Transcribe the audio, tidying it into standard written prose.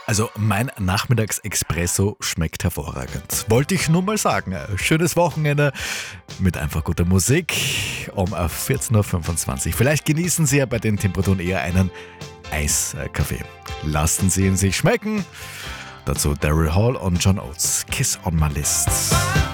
Also mein Nachmittagsespresso schmeckt hervorragend. Wollte ich nur mal sagen. Schönes Wochenende mit einfach guter Musik um 14.25 Uhr. Vielleicht genießen Sie ja bei den Temperaturen eher einen Eiskaffee. Lassen Sie ihn sich schmecken. Dazu Daryl Hall und John Oates. Kiss on my list.